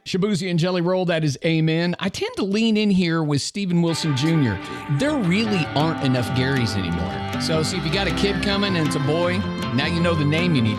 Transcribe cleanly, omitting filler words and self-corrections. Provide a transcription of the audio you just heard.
Shabuzi and Jelly Roll, that is amen. I tend to lean in here with Steven Wilson Jr. There really aren't enough Garys anymore. So see, if you got a kid coming and it's a boy, now you know the name you need